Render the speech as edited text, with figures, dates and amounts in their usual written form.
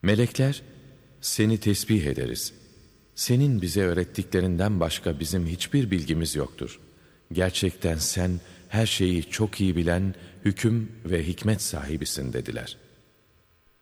Melekler, seni tesbih ederiz. Senin bize öğrettiklerinden başka bizim hiçbir bilgimiz yoktur. Gerçekten sen her şeyi çok iyi bilen hüküm ve hikmet sahibisin dediler.